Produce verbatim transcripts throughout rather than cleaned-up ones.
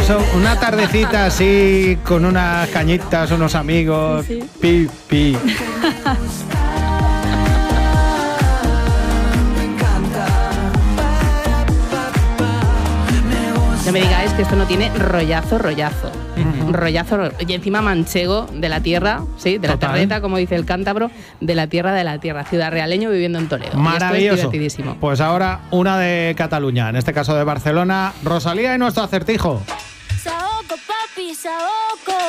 maravilloso. Una tardecita así, con unas cañitas, unos amigos. Sí, sí. Pi, pi. No me digáis que esto no tiene rollazo, rollazo. Uh-huh. Rollazo, rollazo. Y encima manchego de la tierra, sí, de Total. La terreta, como dice el cántabro, de la tierra de la tierra. Ciudad realeño viviendo en Toledo. Maravilloso. Pues ahora una de Cataluña, en este caso de Barcelona. Rosalía y nuestro acertijo. Saoco, papi, saoco.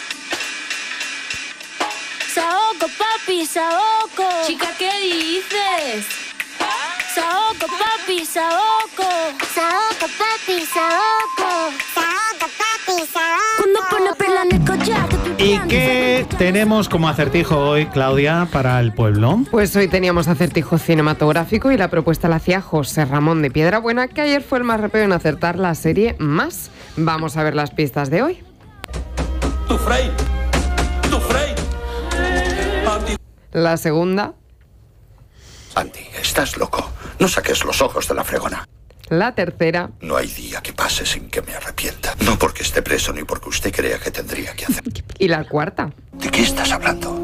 Saoco, papi, saoco. Chica, ¿qué dices? Saoco, papi, saoco. Saoco, papi, saoco. Saoco, papi, saoco. Cuando pone perla en el collar. ¿Y qué tenemos como acertijo hoy, Claudia, para el pueblo? Pues hoy teníamos acertijo cinematográfico y la propuesta la hacía José Ramón de Piedrabuena, que ayer fue el más rápido en acertar la serie Más. Vamos a ver las pistas de hoy. Tu Frey. Tu Frey. La segunda. Andy, estás loco. No saques los ojos de la fregona. La tercera. No hay día que pase sin que me arrepienta. No porque esté preso ni porque usted crea que tendría que hacer. Y la cuarta. ¿De qué estás hablando?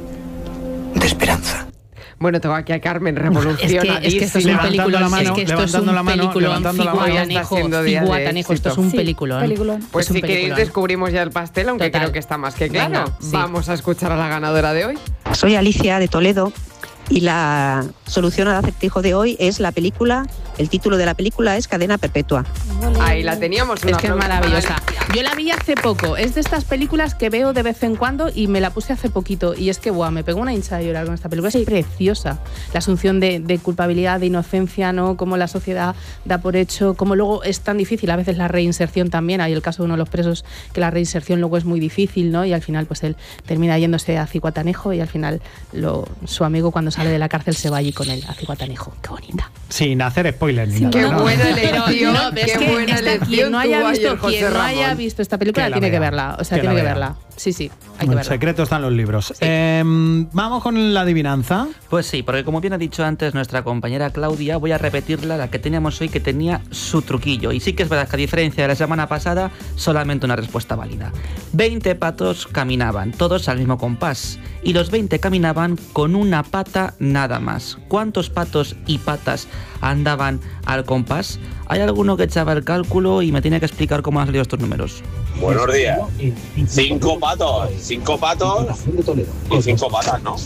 De esperanza. Bueno, tengo aquí a Carmen revolucionadísima. Es que, es que esto es un película, es que esto es un película, figuatanejo, figuatanejo, esto es un película. Pues si queréis descubrimos ya el pastel, aunque Total. Creo que está más que claro. Venga, sí. Vamos a escuchar a la ganadora de hoy. Soy Alicia de Toledo. Y la solución al acertijo de hoy es la película, el título de la película es Cadena Perpetua. Ahí la teníamos. Es que es maravillosa. Yo la vi hace poco. Es de estas películas que veo de vez en cuando y me la puse hace poquito. Y es que, guau, me pegó una hincha de llorar con esta película. Es preciosa. La asunción de, de culpabilidad, de inocencia, ¿no? Cómo la sociedad da por hecho, cómo luego es tan difícil a veces la reinserción también. Hay el caso de uno de los presos que la reinserción luego es muy difícil, ¿no? Y al final, pues él termina yéndose a Cihuatanejo y al final lo, su amigo cuando sale de la cárcel se va allí con él a Cihuatanejo. Qué bonita. Sin hacer spoiler ni sí, nada. Qué ¿no? buena elección. No, qué que buena elección. Quien no haya visto, quien no haya visto esta película tiene vea. que verla. O sea, que tiene que verla. Sí, sí, hay que El verla. secreto está en los libros. Sí. Eh, Vamos con la adivinanza. Pues sí, porque como bien ha dicho antes nuestra compañera Claudia, voy a repetirla, la que teníamos hoy, que tenía su truquillo. Y sí que es verdad que a diferencia de la semana pasada, solamente una respuesta válida. veinte patos caminaban, todos al mismo compás. Y los veinte caminaban con una pata nada más. ¿Cuántos patos y patas andaban al compás? ¿Hay alguno que echaba el cálculo y me tiene que explicar cómo han salido estos números? Buenos días. Cinco patos, cinco patos y cinco patas, ¿no?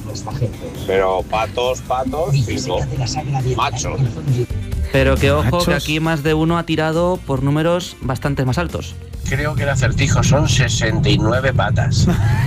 Pero patos, patos, cinco. Machos. Pero que ojo, Machos. que aquí más de uno ha tirado por números bastante más altos. Creo que el acertijo son sesenta y nueve patas.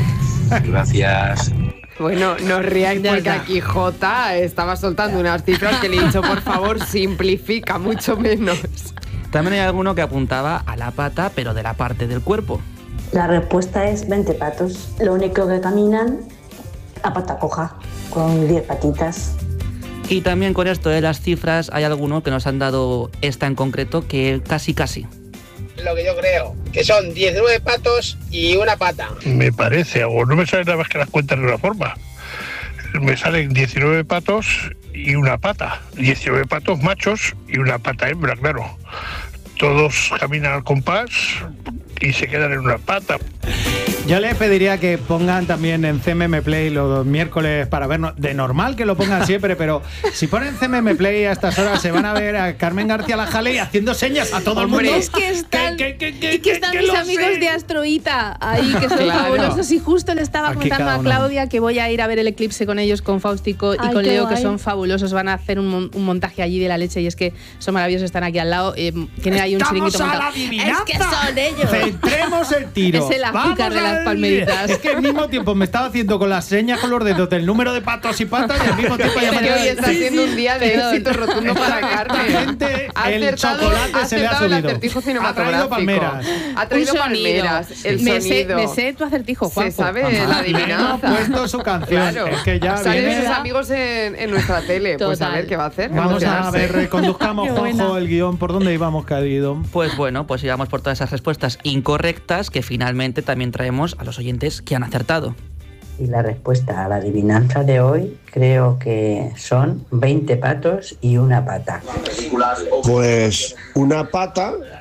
Gracias. Bueno, no ríais porque aquí Jota estaba soltando unas cifras que le he dicho, por favor, simplifica mucho menos. También hay alguno que apuntaba a la pata, pero de la parte del cuerpo. La respuesta es veinte patos. Lo único que caminan a pata coja, con diez patitas. Y también con esto de las cifras hay alguno que nos han dado esta en concreto, que casi casi. Lo que yo creo, que son diecinueve patos y una pata. Me parece, o no me sale nada más que las cuentas de una forma. Me salen diecinueve patos y una pata. diecinueve patos machos y una pata hembra, claro. Todos caminan al compás y se quedan en una pata. Yo les pediría que pongan también en C M M Play los miércoles para vernos. De normal que lo pongan siempre, pero si ponen C M M Play a estas horas se van a ver a Carmen García Lajale haciendo señas a todo el mundo. Es que están, que, que, que, y que están que, que mis lo amigos sé. de Astroita ahí, que son Claro. fabulosos. Y justo le estaba Aquí contando cada a uno. Claudia que voy a ir a ver el eclipse con ellos, con Faustico y Ay, con qué Leo, guay. que son fabulosos. Van a hacer un, mon- un montaje allí de la leche y es que son maravillosos, están aquí al lado. Eh, tienen ahí un Estamos chiringuito a montado. la adivinanza. Es que son ellos. Centremos el tiro. Es el azúcar Vamos de a las ver. palmeritas. Es que al mismo tiempo me estaba haciendo con las señas con los dedos del número de patos y patas y al mismo tiempo ya me Pero hoy está Sí, siendo sí. un día de Perdón. éxito rotundo para Carmen. Exactamente, Ha el acertado- chocolate ha se le ha acertado el subido. acertijo Ha traído cinematográfico. palmeras. Ha traído Un sonido. palmeras, el me sonido. Sé, me sé tu acertijo, Se Juanjo. sabe la Le hemos adivinanza. puesto su canción. Claro. Es que ya Salen viene. sus amigos en, en nuestra tele. Pues a Total. ver qué va a hacer. Vamos a Emocionarse. ver, reconduzcamos, Qué buena. Juanjo, el guión. ¿Por dónde íbamos, querido? Pues bueno, pues íbamos por todas esas respuestas incorrectas que finalmente también traemos a los oyentes que han acertado. Y la respuesta a la adivinanza de hoy creo que son veinte patos y una pata. Pues una pata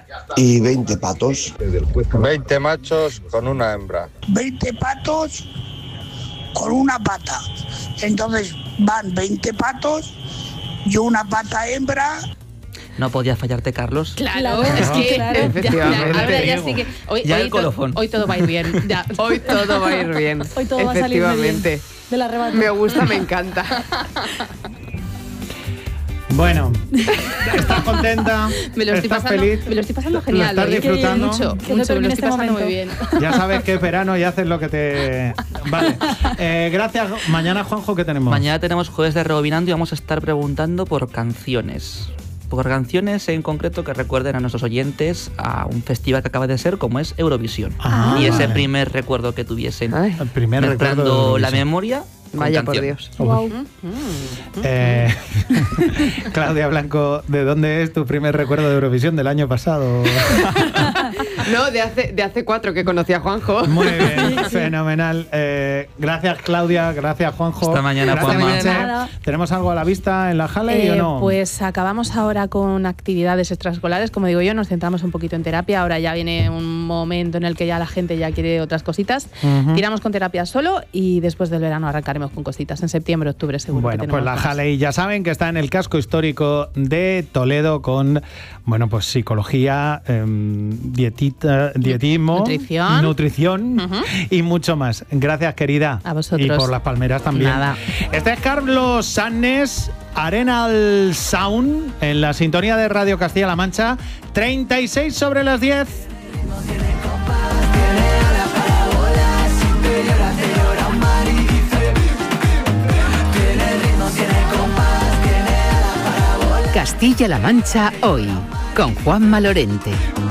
y veinte patos. veinte machos con una hembra. veinte patos con una pata. Entonces van veinte patos y una pata hembra. No podía fallarte, Carlos. Claro, es que claro. ya, ya, ahora ya sí que hoy, Ya hoy, el colofón. to, hoy todo va a ir bien. Ya. Hoy todo va a ir bien. Hoy todo va a salir muy bien. Efectivamente. De la rebate. Me gusta, me encanta. Bueno, ¿estás contenta? Me lo, estoy ¿Estás pasando, feliz? me lo estoy pasando genial. ¿Lo estás hoy. disfrutando? Mucho, Que no mucho, me lo termine estoy este pasando muy momento. bien. Ya sabes que es verano y haces lo que te... Vale. Eh, gracias. Mañana, Juanjo, ¿qué tenemos? Mañana tenemos jueves de Rebobinando y vamos a estar preguntando por canciones. Por canciones en concreto que recuerden a nuestros oyentes a un festival que acaba de ser como es Eurovisión. Ah. Y ese primer recuerdo que tuviesen. Ay. El primer recuerdo de mezclando Eurovisión. la memoria. con Vaya por canciones. Dios. Wow. Eh, Claudia Blanco, ¿de dónde es tu primer recuerdo de Eurovisión del año pasado? No, de hace, de hace cuatro que conocí a Juanjo. Muy bien, fenomenal. Eh, gracias, Claudia, gracias, Juanjo. Hasta mañana, Gracias, Juanma. Merche. Nada. ¿Tenemos algo a la vista en la Halley Eh, o no? Pues acabamos ahora con actividades extraescolares, como digo yo, nos centramos un poquito en terapia, ahora ya viene un momento en el que ya la gente ya quiere otras cositas. Ujú. Tiramos con terapia solo y después del verano arrancaremos con cositas, en septiembre, octubre seguro. Bueno, que pues tenemos la más. Halley ya saben que está en el casco histórico de Toledo con, bueno, pues psicología, eh, dietita, dietismo, Nutrición. nutrición Ujú. y mucho más. Gracias, querida. A vosotros. Y por las palmeras también. Nada. Este es Carlos Sannes, Arenal Sound, en la sintonía de Radio Castilla-La Mancha, treinta y seis sobre las diez. Castilla-La Mancha hoy, con Juanma Lorente.